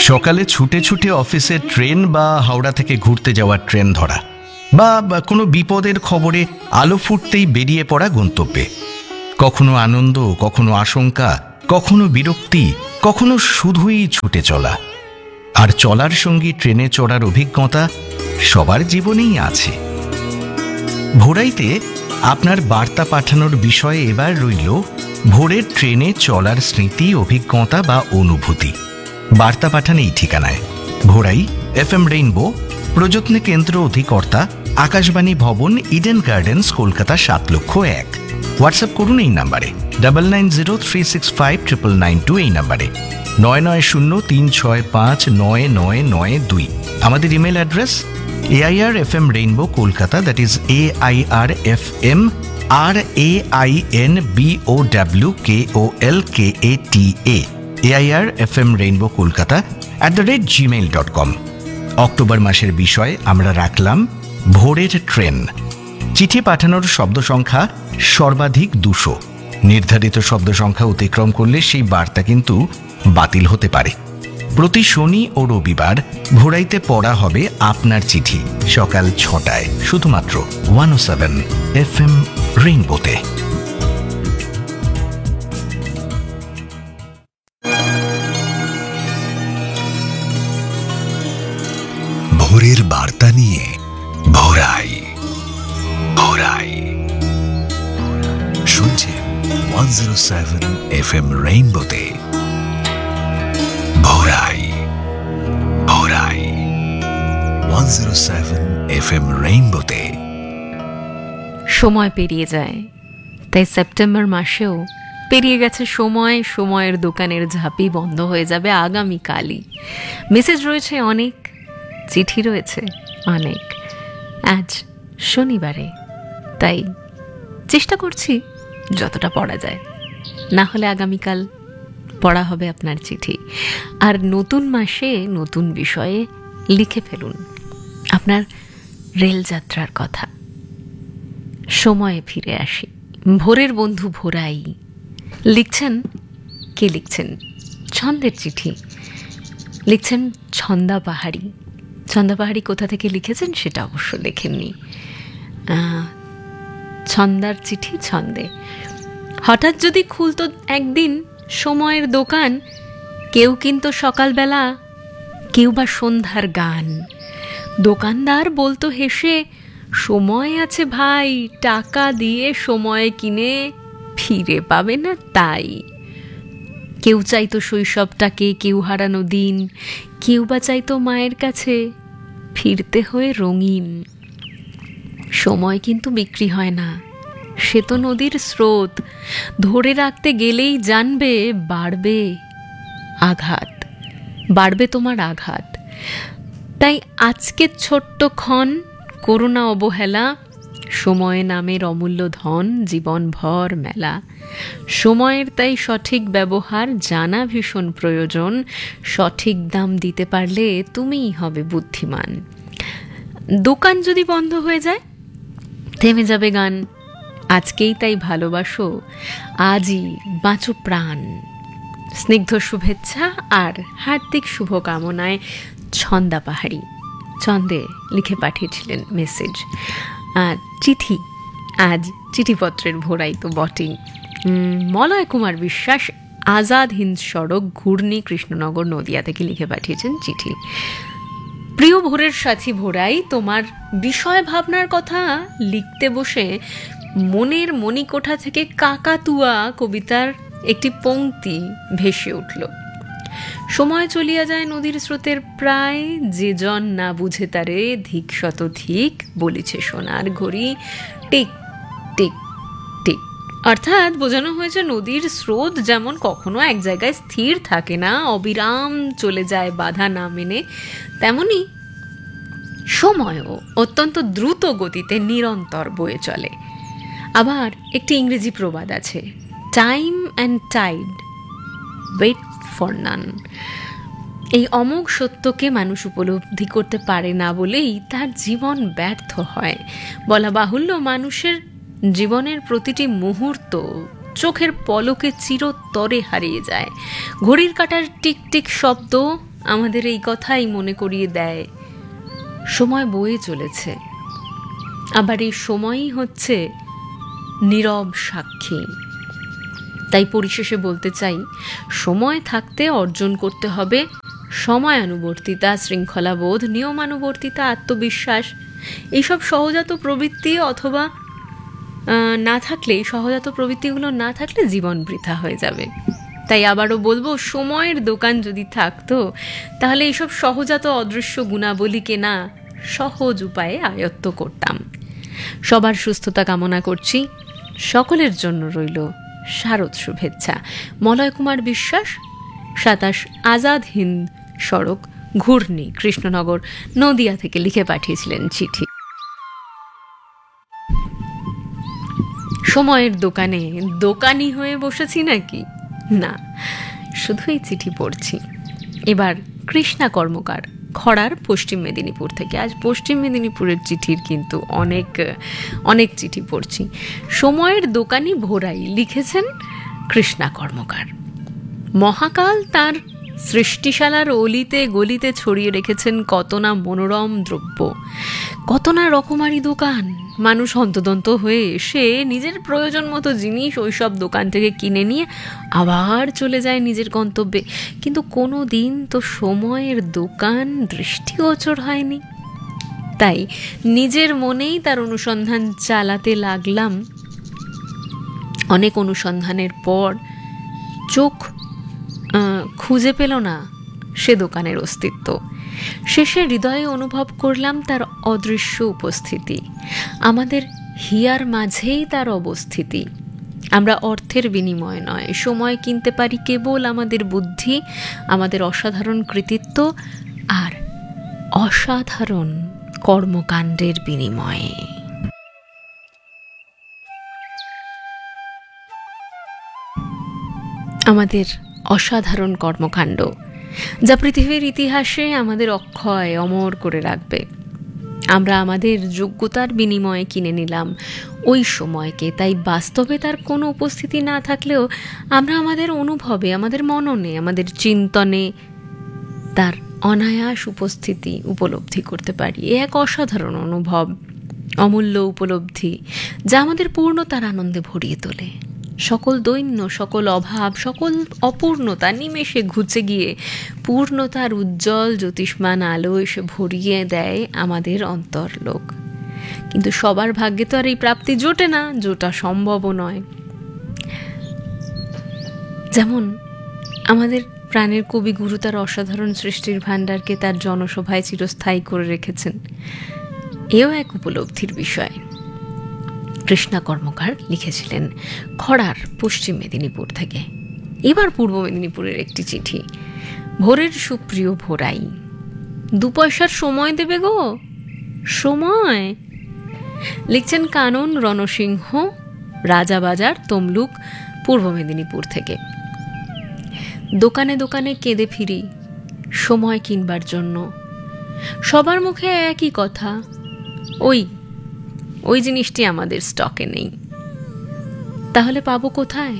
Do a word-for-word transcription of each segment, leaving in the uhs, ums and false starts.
সকালে ছুটে ছুটে অফিসের ট্রেন বা হাওড়া থেকে ঘুরতে যাওয়ার ট্রেন ধরা, বা কোনো বিপদের খবরে আলো ফুটতেই বেরিয়ে পড়া গন্তব্যে। কখনো আনন্দ, কখনো আশঙ্কা, কখনো বিরক্তি, কখনো শুধুই ছুটে চলা। আর চলার সঙ্গী ট্রেনে চড়ার অভিজ্ঞতা সবার জীবনেই আছে। ভোরাইতে আপনার বার্তা পাঠানোর বিষয়ে এবার রইল ভোরের ট্রেনে চলার স্মৃতি, অভিজ্ঞতা বা অনুভূতি। বার্তা পাঠান এই ঠিকানায়: ভোরাই, এফ এম রেইনবো, প্রযত্নে কেন্দ্র অধিকর্তা, আকাশবাণী ভবন, ইডেন গার্ডেন্স, কলকাতা সাত লক্ষ এক। হোয়াটসঅ্যাপ করুন এই নাম্বারে double nine zero three six five triple nine two, এই নাম্বারে নয় নয় শূন্য তিন ছয় পাঁচ নয় নয় নয় দুই। আমাদের email address AIR F M rainbow Kolkata, that is A I R F M R A I N B O W K O L K A T A, AIR F M rainbow Kolkata at the rate Gmail dot com. October মাসের বিষয় আমরা রাখলাম ভোরের train. চিঠি পাঠানোর শব্দ সংখ্যা সর্বাধিক দুশো। নির্ধারিত শব্দ সংখ্যা অতিক্রম করলে সেই বার্তা কিন্তু বাতিল হতে পারে। প্রতি শনি ও রবিবার ভোরাইতে পড়া হবে আপনার চিঠি সকাল ছটায়, শুধুমাত্র ওয়ান ও সেভেন এফ এম রেইনবোতে। ভোরের বার্তা নিয়ে ভোরাই ভোরাই শুনছেন one zero seven F M রেইনবোতে। ভোরাই ভোরাই one zero seven F M রেইনবোতে। সময় পেরিয়ে যায়, তাই সেপ্টেম্বর মাসেও পেরিয়ে গেছে সময়। সময়ের দোকানের ঝাঁপি বন্ধ হয়ে যাবে আগামীকালই। মেসেজ রয়েছে অনেক, চিঠি রয়েছে অনেক। আজ শনিবারে, তাই চেষ্টা করছি যতটা পড়া যায়, না হলে আগামীকাল পড়া হবে আপনার চিঠি। আর নতুন মাসে নতুন বিষয়ে লিখে ফেলুন আপনার রেলযাত্রার কথা। সময়ে ফিরে আসি। ভোরের বন্ধু ভোরাই লিখছেন। কে লিখছেন? ছন্দের চিঠি লিখছেন ছন্দা পাহাড়ি। ছন্দা পাহাড়ি কোথা থেকে লিখেছেন সেটা অবশ্য লেখেননি। ছন্দার চিঠি ছন্দে। হঠাৎ যদি খুলতো একদিন সময়ের দোকান, কেউ কিন্তু সকালবেলা, কেউ বা সন্ধ্যার গান। দোকানদার বলতো হেসে, সময় আছে ভাই, টাকা দিয়ে সময় কিনে ফিরে পাবে না তাই। কেউ চাইতো শৈশবটাকে, কেউ হারানো দিন, কেউ বা চাইতো মায়ের কাছে ফিরতে হয়ে রঙিন। সময় কিন্তু বিক্রি হয় না, সে তো নদীর স্রোত। ধরে রাখতে গেলেই জানবে বাড়বে আঘাত, বাড়বে তোমার আঘাত। তাই আজকের ছোট্ট ক্ষণ করোনা অবহেলা, সময় নামের অমূল্য ধন জীবনভর মেলা। সময়ের তাই সঠিক ব্যবহার জানা ভীষণ প্রয়োজন। সঠিক দাম দিতে পারলে তুমিই হবে বুদ্ধিমান। দোকান যদি বন্ধ হয়ে যায়, থেমে যাবে গান। আজকেই তাই ভালোবাসো, আজই বাঁচো প্রাণ। স্নিগ্ধ শুভেচ্ছা আর হার্দিক শুভকামনায় ছন্দা পাহাড়ি। ছন্দে লিখে পাঠিয়েছিলেন মেসেজ। আর চিঠি, আজ চিঠিপত্রের ভোরাই তো বটেই। মলয় কুমার বিশ্বাস আজাদ হিন্দ সড়ক, ঘূর্ণি, কৃষ্ণনগর, নদিয়া থেকে লিখে পাঠিয়েছেন চিঠি। প্রিয় ভোরের সাথী ভোরাই, তোমার বিষয় ভাবনার কথা লিখতে বসে মনের মণিকোঠা থেকে কাকাতুয়া কবিতার একটি পংক্তি ভেসে উঠল। সময় চলিয়া যায় নদীর স্রোতের প্রায়, যে জন না বুঝে তারে ধিক শত ধিক, বলিছে সোনার ঘড়ি টিক টিক টিক। অর্থাৎ বোঝানো হয়েছে নদীর স্রোত যেমন কখনো এক জায়গায় স্থির থাকে না, অবিরাম চলে যায় বাধা না মেনে, তেমনি সময়ও অত্যন্ত দ্রুত গতিতে নিরন্তর বয়ে চলে। আবার একটি ইংরেজি প্রবাদ আছে, time and Tide wait for none. এই অমোঘ সত্যকে মানুষ উপলব্ধি করতে পারে না বলেই তার জীবন ব্যর্থ হয়। বলা বাহুল্য, মানুষের জীবনের প্রতিটি মুহূর্ত চোখের পলকে চিরতরে হারিয়ে যায়। ঘড়ির কাঁটার টিক টিক শব্দ আমাদের এই কথাই মনে করিয়ে দেয় সময় বয়ে চলেছে, আবার এই সময়ই হচ্ছে নীরব সাক্ষী। তাই পরিশেষে বলতে চাই, সময় থাকতে অর্জন করতে হবে সময়ানুবর্তিতা, শৃঙ্খলাবোধ, নিয়মানুবর্তিতা, আত্মবিশ্বাস। এইসব সহজাত প্রবৃত্তি অথবা না থাকলে, সহজাত প্রবৃত্তিগুলো না থাকলে জীবন বৃথা হয়ে যাবে। তাই আবারও বলবো, সময়ের দোকান যদি থাকতো তাহলে এইসব সহজাত অদৃশ্য গুণাবলীকে না সহজ উপায়ে আয়ত্ত করতাম। সবার সুস্থতা কামনা করছি, সকলের জন্য রইল শারদ শুভেচ্ছা। মলয় কুমার বিশ্বাস, সাতাশ আজাদ হিন্দ সড়ক, ঘূর্ণি, কৃষ্ণনগর, নদিয়া থেকে লিখে পাঠিয়েছিলেন চিঠি। সময়ের দোকানে দোকানি হয়ে বসেছি নাকি? না, শুধুই চিঠি পড়ছি। এবার কৃষ্ণা কর্মকার, খড়ার, পশ্চিম মেদিনীপুর থেকে। আজ পশ্চিম মেদিনীপুরের চিঠির কিন্তু অনেক অনেক চিঠি পড়ছি। সময়ের দোকানি ভোরাই লিখেছেন কৃষ্ণা কর্মকার। মহাকাল তার সৃষ্টিশালার অলিতে গলিতে ছড়িয়ে রেখেছেন কত না মনোরম দ্রব্য, কত না রকমারি দোকান। মানুষ হন্তদন্ত হয়ে এসে নিজের প্রয়োজন মতো জিনিস ওইসব দোকান থেকে কিনে নিয়ে আবার চলে যায় নিজের গন্তব্যে, কিন্তু কোনো দিন তো সময়ের দোকান দৃষ্টিগোচর হয়নি। তাই নিজের মনেই তার অনুসন্ধান চালাতে লাগলাম। অনেক অনুসন্ধানের পর চোখ খুঁজে পেল না সে দোকানের অস্তিত্ব। শেষে হৃদয়ে অনুভব করলাম তার অদৃশ্য উপস্থিতি, আমাদের হিয়ার মাঝেই তার অবস্থিতি। আমরা অর্থের বিনিময় নয়, সময় কিনতে পারি কেবল আমাদের বুদ্ধি, আমাদের অসাধারণ কৃতিত্ব আর অসাধারণ কর্মকাণ্ডের বিনিময়ে। আমাদের অসাধারণ কর্মকাণ্ড যা পৃথিবীর ইতিহাসে আমাদের অক্ষয় অমর করে রাখবে। আমরা আমাদের যোগ্যতার বিনিময়ে কিনে নিলাম ওই সময়কে। তাই বাস্তবে তার কোনো উপস্থিতি না থাকলেও আমরা আমাদের অনুভবে, আমাদের মননে, আমাদের চিন্তনে তার অনায়াস উপস্থিতি উপলব্ধি করতে পারি। এ এক অসাধারণ অনুভব, অমূল্য উপলব্ধি যা আমাদের পূর্ণতার আনন্দে ভরিয়ে তোলে। সকল দৈন্য, সকল অভাব, সকল অপূর্ণতা নিমেষে ঘুচে গিয়ে পূর্ণতার উজ্জ্বল জ্যোতিষ্মান আলো এসে ভরিয়ে দেয় আমাদের অন্তর্লোক। কিন্তু সবার ভাগ্যে তো আর এই প্রাপ্তি জোটে না, জোটা সম্ভবও নয়। যেমন আমাদের প্রাণের কবিগুরু তার অসাধারণ সৃষ্টির ভাণ্ডারকে তার জনসভায় চিরস্থায়ী করে রেখেছেন, এও এক উপলব্ধির বিষয়। কৃষ্ণা কর্মকার লিখেছিলেন খড়ার, পশ্চিম মেদিনীপুর থেকে। এবার পূর্ব মেদিনীপুরের একটি চিঠি। ভোরের সুপ্রিয় ভোরাই, দু পয়সার সময় দেবে গো? সময় লিখছেন কানন রণসিংহ, রাজাবাজার, তমলুক, পূর্ব মেদিনীপুর থেকে। দোকানে দোকানে কেঁদে ফিরি সময় কিনবার জন্য। সবার মুখে একই কথা, ওই ওই জিনিসটি আমাদের স্টকে নেই। তাহলে পাবো কোথায়?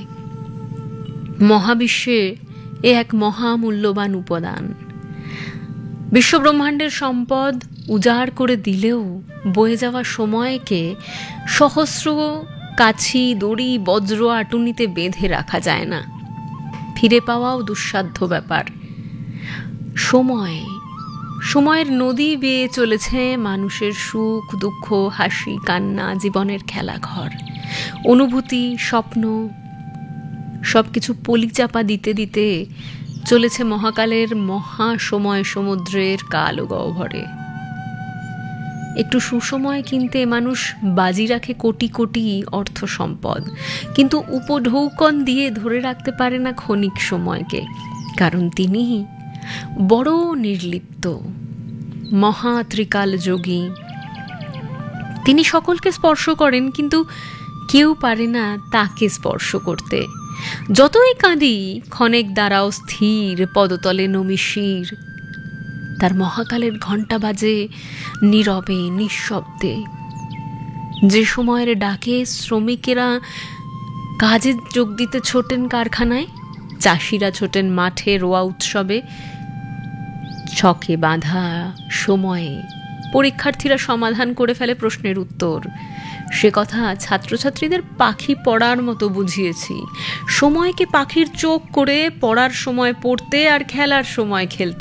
মহাবিশ্বে এ এক মহামূল্যবান উপাদান। বিশ্বব্রহ্মাণ্ডের সম্পদ উজাড় করে দিলেও বয়ে যাওয়া সময়কে সহস্র কাছি, দড়ি, বজ্র আটুনিতে বেঁধে রাখা যায় না। ফিরে পাওয়াও দুঃসাধ্য ব্যাপার। সময় সময়ের নদী বেয়ে চলেছে মানুষের সুখ দুঃখ, হাসি কান্না, জীবনের খেলাঘর, অনুভূতি, স্বপ্ন, সবকিছু পলিচাপা দিতে দিতে চলেছে মহাকালের মহা সময় সমুদ্রের কালো গহ্বরে। একটু সুসময় কিনতে মানুষ বাজি রাখে কোটি কোটি অর্থ সম্পদ, কিন্তু উপঢৌকন দিয়ে ধরে রাখতে পারে না ক্ষণিক সময়কে, কারণ তিনি বড় নির্লিপ্ত, মহা ত্রিকাল যোগী। তিনি সকলকে স্পর্শ করেন, কিন্তু কেউ পারে না তাকে স্পর্শ করতে। যতই কাঁদি ক্ষণেক দাঁড়াও স্থির, পদতলে নমি শির। তার মহাকালের ঘণ্টা বাজে নীরবে নিঃশব্দে। যে সময়ের ডাকে শ্রমিকেরা কাজে যোগ দিতে ছোটেন কারখানায়, চাষিরা ছোটেন মাঠে রোয়া উৎসবে, ছকে বাঁধা সময়ে পরীক্ষার্থীরা সমাধান করে ফেলে প্রশ্নের উত্তর, সে কথা ছাত্রছাত্রীদের পাখি পড়ার মতো বুঝিয়েছি। সময়কে পাখির চোখ করে পড়ার সময় পড়তে আর খেলার সময় খেলতে